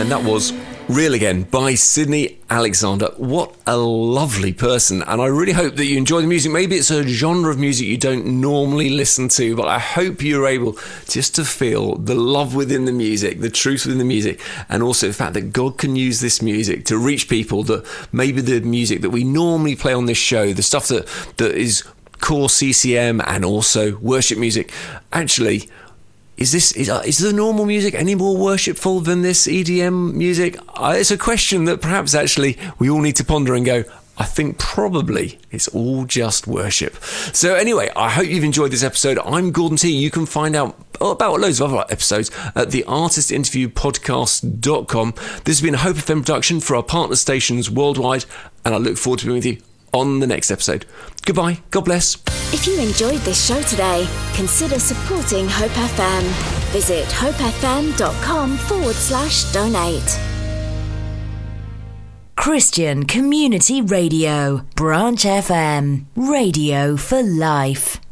And that was Real Again by Sydney Alexander. What a lovely person. And I really hope that you enjoy the music. Maybe it's a genre of music you don't normally listen to, but I hope you're able just to feel the love within the music, the truth within the music, and also the fact that God can use this music to reach people that maybe the music that we normally play on this show, the stuff that is core CCM and also worship music, actually... Is the normal music any more worshipful than this EDM music? It's a question that perhaps actually we all need to ponder and go, I think probably it's all just worship. So anyway, I hope you've enjoyed this episode. I'm Gordon T. You can find out about loads of other episodes at theartistinterviewpodcast.com. This has been a Hope FM production for our partner stations worldwide, and I look forward to being with you on the next episode. Goodbye. God bless. If you enjoyed this show today, consider supporting Hope FM. Visit hopefm.com/donate. Christian Community Radio, Branch FM, radio for life.